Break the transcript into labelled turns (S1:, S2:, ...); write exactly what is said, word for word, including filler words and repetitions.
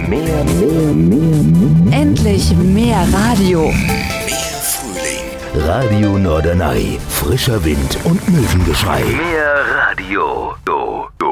S1: Mehr, mehr, mehr, mehr.
S2: Endlich mehr Radio.
S1: Mehr Frühling. Radio Norderney. Frischer Wind und Möwengeschrei. Mehr Radio. Do, do.